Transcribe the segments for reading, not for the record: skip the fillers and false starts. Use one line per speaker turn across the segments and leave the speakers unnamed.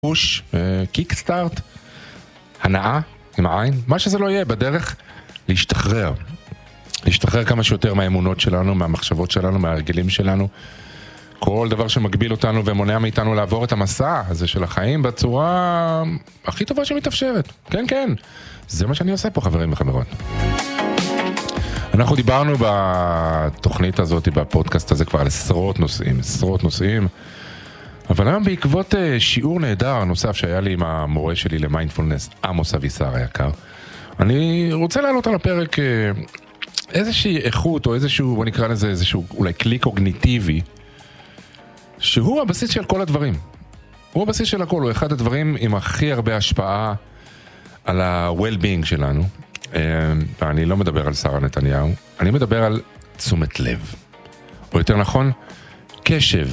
פוש, קיקסטארט, הנאה עם העין, מה שזה לא יהיה, בדרך להשתחרר כמה שיותר מהאמונות שלנו, מהמחשבות שלנו, מההרגלים שלנו, כל דבר שמגביל אותנו ומונע מאיתנו לעבור את המסע הזה של החיים בצורה הכי טובה שמתאפשרת. כן, כן, זה מה שאני עושה פה, חברים וחברות. אנחנו דיברנו בתוכנית הזאת, בפודקאסט הזה כבר על עשרות נושאים, אבל היום בעקבות שיעור נהדר נוסף שהיה לי עם המורה שלי למיינדפולנס, עמוס אבישר היקר, אני רוצה להעלות על הפרק איזושהי איכות או איזשהו, בוא נקרא לזה איזשהו אולי כלי קוגניטיבי, שהוא הבסיס של כל הדברים. הוא הבסיס של הכל, הוא אחד הדברים עם הכי הרבה השפעה על ה-well-being שלנו. ואני לא מדבר על שרה נתניהו, אני מדבר על תשומת לב. או יותר נכון, קשב.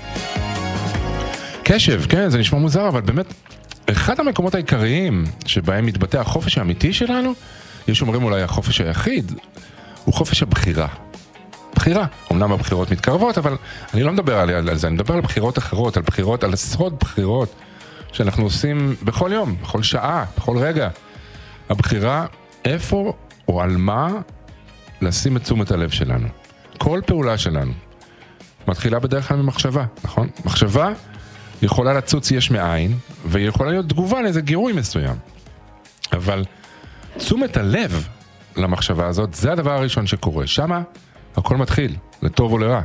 קשב, כן, זה נשמע מוזר, אבל באמת, אחד המקומות העיקריים שבהם מתבטא החופש האמיתי שלנו, יש אומרים אולי החופש היחיד, הוא חופש הבחירה. בחירה. אמנם הבחירות מתקרבות, אבל אני לא מדבר על זה, אני מדבר על בחירות אחרות, על עשרות בחירות שאנחנו עושים בכל יום, בכל שעה, בכל רגע. הבחירה איפה או על מה לשים את תשומת הלב שלנו. כל פעולה שלנו מתחילה בדרך כלל ממחשבה, נכון? מחשבה יכולה לצוץ יש מאין, והיא יכולה להיות תגובה לאיזה גירוי מסוים. אבל תשומת הלב למחשבה הזאת, זה הדבר הראשון שקורה. שמה הכל מתחיל, לטוב או לרע.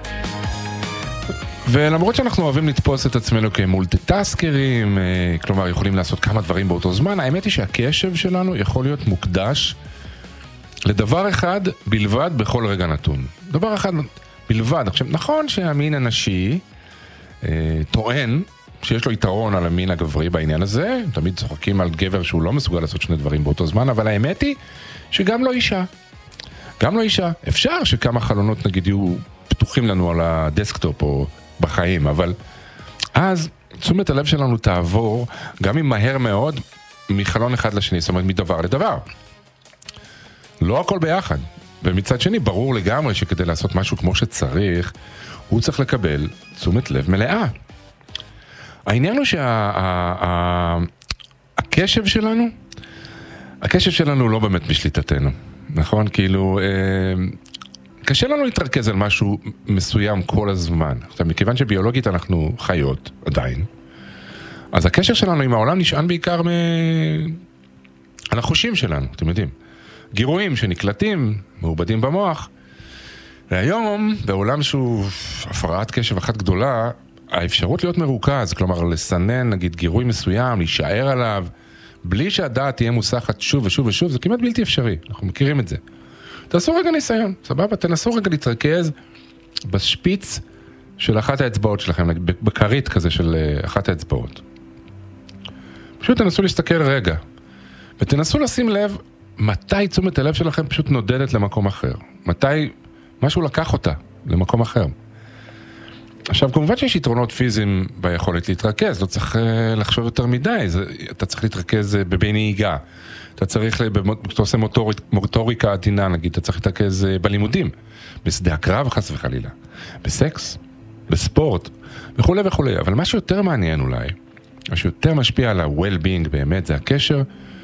ולמרות שאנחנו אוהבים לתפוס את עצמנו כמולטיטסקרים, כלומר יכולים לעשות כמה דברים באותו זמן, האמת היא שהקשב שלנו יכול להיות מוקדש לדבר אחד בלבד בכל רגע נתון. דבר אחד בלבד. עכשיו, נכון שהמין הנשי טוען שיש לו יתרון על המין הגברי בעניין הזה, תמיד צוחקים על גבר שהוא לא מסוגל לעשות שני דברים באותו זמן, אבל האמת היא שגם לא אישה. גם לא אישה. אפשר שכמה חלונות נגיד יהיו פתוחים לנו על הדסקטופ או בחיים, אבל אז תשומת הלב שלנו תעבור גם אם מהר מאוד מחלון אחד לשני, זאת אומרת מדבר לדבר. לא הכל ביחד. ומצד שני ברור לגמרי שכדי לעשות משהו כמו שצריך, הוא צריך לקבל תשומת לב מלאה. העניין הוא שהקשב שלנו לא באמת בשליטתנו, נכון? כאילו, קשה לנו להתרכז על משהו מסוים כל הזמן. עכשיו, מכיוון שביולוגית אנחנו חיות עדיין, אז הקשר שלנו עם העולם נשען בעיקר על החושים שלנו, אתם יודעים. גירויים שנקלטים, מעובדים במוח. והיום, בעולם שהוא הפרעת קשב אחת גדולה, האפשרות להיות מרוכז, כלומר לסנן, נגיד, גירוי מסוים, להישאר עליו, בלי שהדעת תהיה מוסחת שוב ושוב ושוב, זה כמעט בלתי אפשרי, אנחנו מכירים את זה. תעשו רגע ניסיון, סבבה? תנסו רגע להתרכז בשפיץ של אחת האצבעות שלכם, בקרית כזה של אחת האצבעות. פשוט תנסו להסתכל רגע, ותנסו לשים לב מתי תשומת הלב שלכם פשוט נודדת למקום אחר. מתי משהו לקח אותה למקום אחר. עכשיו, כמובן שיש יתרונות פיזיים ביכולת להתרכז, לא צריך לחשוב יותר מדי, אתה צריך להתרכז בנהיגה, אתה עושה מוטוריקה עדינה, נגיד, אתה צריך להתרכז בלימודים, בשדה הקרב, חס וחלילה, בסקס, בספורט, וכו' וכו'. אבל מה שיותר מעניין אולי, מה שיותר משפיע על ה-well-being באמת, זה הקשר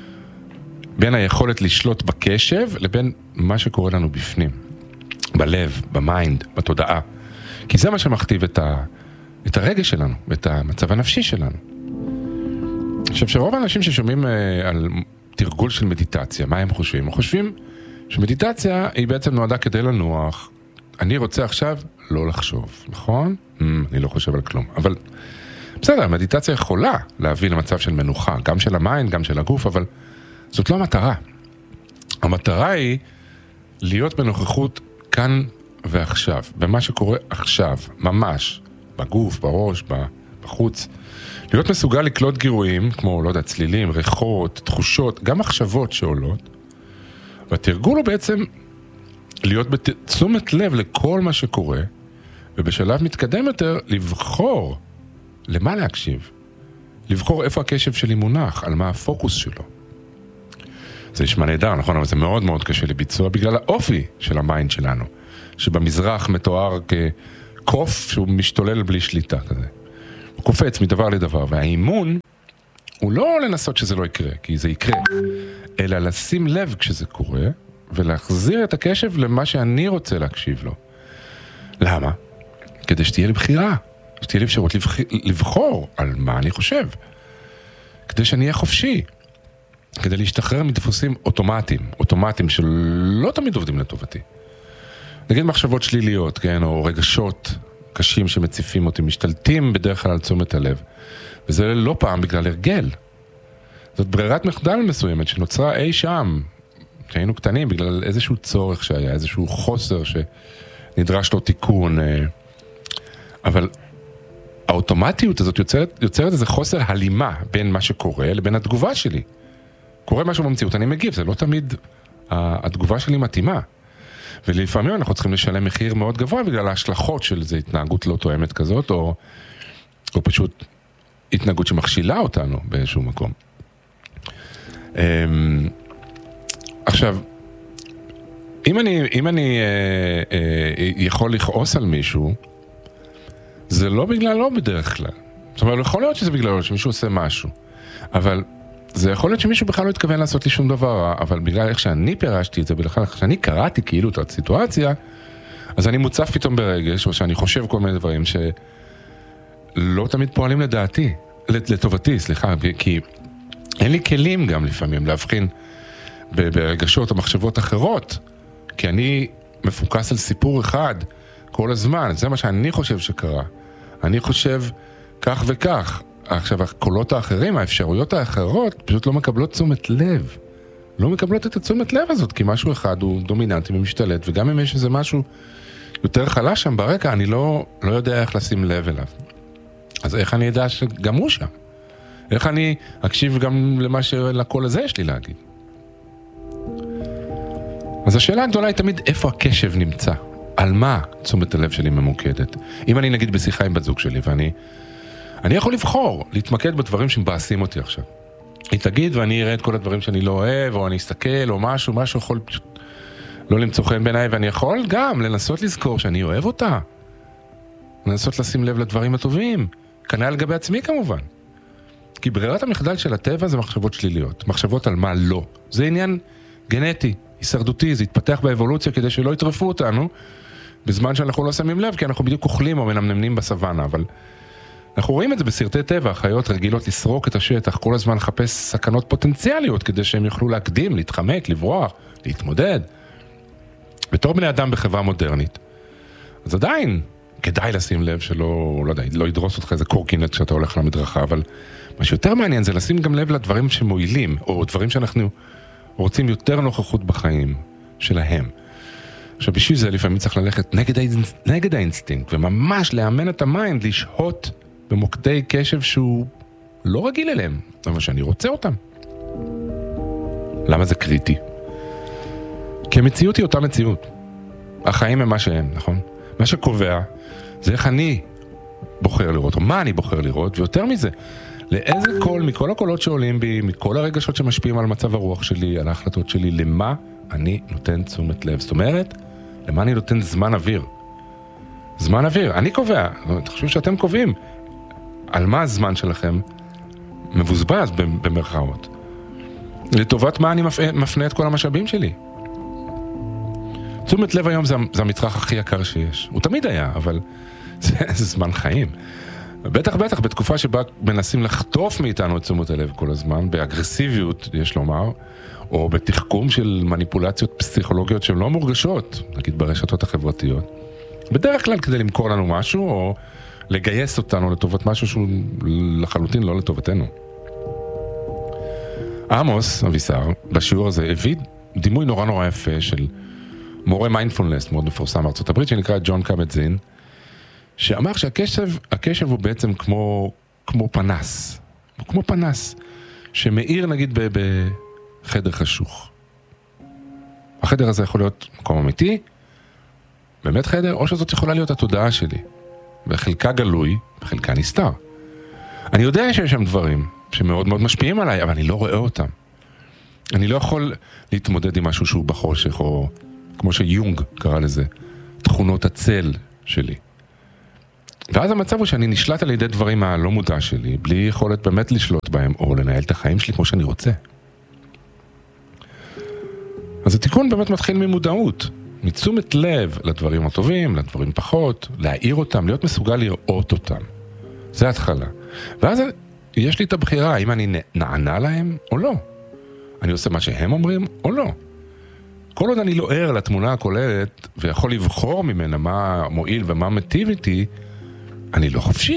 בין היכולת לשלוט בקשב, לבין מה שקורה לנו בפנים, בלב, במיינד, בתודעה. כי זה מה שמכתיב את הרגש שלנו, את המצב הנפשי שלנו. עכשיו, שרוב האנשים ששומעים על תרגול של מדיטציה, מה הם חושבים? הם חושבים שמדיטציה היא בעצם נועדה כדי לנוח. אני רוצה עכשיו לא לחשוב, נכון? אני לא חושב על כלום. אבל בסדר, המדיטציה יכולה להביא למצב של מנוחה, גם של המיינד, גם של הגוף, אבל זאת לא המטרה. המטרה היא להיות בנוכחות כאן ועכשיו, במה שקורה עכשיו, ממש, בגוף, בראש, בחוץ. להיות מסוגל לקלוט גירויים, כמו, לא יודע, צלילים, ריחות, תחושות, גם מחשבות שעולות. והתרגול הוא בעצם להיות בתשומת לב לכל מה שקורה, ובשלב מתקדם יותר, לבחור למה להקשיב. לבחור איפה הקשב שלי מונח, על מה הפוקוס שלו. זה נשמע נהדר, נכון? אבל זה מאוד מאוד קשה לביצוע, בגלל האופי של המיינד שלנו. שבמזרח מתואר כקוף שהוא משתולל בלי שליטה כזה. קופץ מדבר לדבר, והאימון הוא לא לנסות שזה לא יקרה, כי זה יקרה, אלא לשים לב כשזה קורה, ולהחזיר את הקשב למה שאני רוצה להקשיב לו. למה? כדי שתהיה לי בחירה, שתהיה לי אפשרות לבחור על מה אני חושב, כדי שאני אהיה חופשי, כדי להשתחרר מדפוסים אוטומטיים שלא תמיד עובדים לטובתי. נגיד מחשבות שליליות, כן, או רגשות קשים שמציפים אותי, משתלטים בדרך כלל על תשומת הלב, וזה לא פעם בגלל הרגל. זאת ברירת מחדל מסוימת שנוצרה אי שם, כשהיינו קטנים, בגלל איזשהו צורך שהיה, איזשהו חוסר שנדרש לו תיקון. אבל האוטומטיות הזאת יוצרת איזה חוסר הלימה בין מה שקורה לבין התגובה שלי. קורה משהו במציאות, אני מגיב, זה לא תמיד התגובה שלי מתאימה. ולפעמים אנחנו צריכים לשלם מחיר מאוד גבוה בגלל ההשלכות של זה, התנהגות לא תואמת כזאת, או פשוט התנהגות שמכשילה אותנו באיזשהו מקום. עכשיו, אם אני יכול לכעוס על מישהו, זה לא בגללו בדרך כלל. זאת אומרת, יכול להיות שזה בגללו, שמישהו עושה משהו. אבל זה יכול להיות שמישהו בכלל לא התכוון לעשות לי שום דבר, אבל בגלל איך שאני פירשתי את זה, בכלל איך שאני קראתי כאילו את הסיטואציה, אז אני מוצף פתאום ברגש, או שאני חושב כל מיני דברים שלא תמיד פועלים לדעתי, לטובתי, סליחה, כי אין לי כלים גם לפעמים להבחין ברגשות או מחשבות אחרות, כי אני מפוקס על סיפור אחד כל הזמן, זה מה שאני חושב שקרה. אני חושב כך וכך. עכשיו, הקולות האחרים, האפשרויות האחרות, פשוט לא מקבלות תשומת לב. לא מקבלות את התשומת לב הזאת, כי משהו אחד הוא דומיננטי ומשתלט, וגם אם יש איזה משהו יותר חלש שם ברקע, אני לא יודע איך לשים לב אליו. אז איך אני אדע שגם הוא שם? איך אני אקשיב גם לקול הזה יש לי להגיד? אז השאלה הגדולה היא תמיד איפה הקשב נמצא. על מה תשומת הלב שלי ממוקדת? אם אני נגיד בשיחה עם בת זוג שלי, אני יכול לבחור, להתמקד בדברים שמבאסים אותי עכשיו. היא תגיד ואני אראה את כל הדברים שאני לא אוהב, או אני אסתכל, או משהו יכול פשוט לא למצוא חן בעיניי, ואני יכול גם לנסות לזכור שאני אוהב אותה. לנסות לשים לב לדברים הטובים. כנראה לגבי עצמי כמובן. כי ברירת המחדל של הטבע זה מחשבות שליליות. מחשבות על מה לא. זה עניין גנטי, הישרדותי, זה התפתח באבולוציה כדי שלא יטרפו אותנו, בזמן שאנחנו לא שמים לב, כי אנחנו בדיוק אוכלים או מנמנמים בסוואנה, אבל אנחנו רואים את זה בסרטי טבע, חיות רגילות לסרוק את השטח, כל הזמן לחפש סכנות פוטנציאליות, כדי שהם יוכלו להקדים, להתחמק, לברוח, להתמודד. בתור בני אדם בחברה מודרנית, אז עדיין כדאי לשים לב שלא, לא ידרוס אותך איזה קורקינט כשאתה הולך למדרכה, אבל מה שיותר מעניין זה לשים גם לב לדברים שמועילים, או דברים שאנחנו רוצים יותר נוכחות בחיים שלהם. עכשיו בשביל זה לפעמים צריך ללכת נגד האינסטינקט, וממש לאמן את המיינד, לשהות במוקדי קשב שהוא לא רגיל אליהם, אבל שאני רוצה אותם. למה זה קריטי? כי המציאות היא אותה מציאות. החיים הם מה שהם, נכון? מה שקובע זה איך אני בוחר לראות, או מה אני בוחר לראות, ויותר מזה, לאיזה קול, מכל הקולות שעולים בי, מכל הרגשות שמשפיעים על מצב הרוח שלי, על ההחלטות שלי, למה אני נותן תשומת לב. זאת אומרת, למה אני נותן זמן אוויר. זמן אוויר, אני קובע, תחשבו שאתם קובעים, על מה הזמן שלכם מבוזבז במרכאות. לטובת מה אני מפנה את כל המשאבים שלי. תשומת לב היום זה המצרך הכי יקר שיש. הוא תמיד היה, אבל זה זמן חיים. בטח בתקופה שבה מנסים לחטוף מאיתנו את תשומת הלב כל הזמן, באגרסיביות, יש לומר, או בתחכום של מניפולציות פסיכולוגיות שהן לא מורגשות, נגיד ברשתות החברתיות. בדרך כלל כדי למכור לנו משהו, או לגייס אותנו לטובת משהו שהוא לחלוטין לא לטובתנו. עמוס אבישר, בשיעור הזה, הביא דימוי נורא יפה של מורה מיינדפולנס, מאוד מפורסם מארצות הברית, שנקרא ג'ון קאבט-זין, שאמר שהקשב הוא בעצם כמו פנס. הוא כמו פנס, שמאיר נגיד בחדר חשוך. החדר הזה יכול להיות מקום אמיתי, באמת חדר, או שזאת יכולה להיות התודעה שלי. וחלקה גלוי, וחלקה נסתר. אני יודע שיש שם דברים שמאוד מאוד משפיעים עליי, אבל אני לא רואה אותם. אני לא יכול להתמודד עם משהו שהוא בחושך, או כמו שיונג קרא לזה, תכונות הצל שלי. ואז המצב הוא שאני נשלט על ידי דברים הלא מודע שלי, בלי יכולת באמת לשלוט בהם, או לנהל את החיים שלי כמו שאני רוצה. אז התיקון באמת מתחיל ממודעות, מתשומת לב לדברים הטובים, לדברים פחות, להעיר אותם, להיות מסוגל לראות אותם. זה ההתחלה. ואז יש לי את הבחירה, האם אני נענה להם או לא. אני עושה מה שהם אומרים או לא. כל עוד אני לא ער לתמונה הכוללת, ויכול לבחור ממנה מה מועיל ומה מטיב איתי, אני לא חופשי.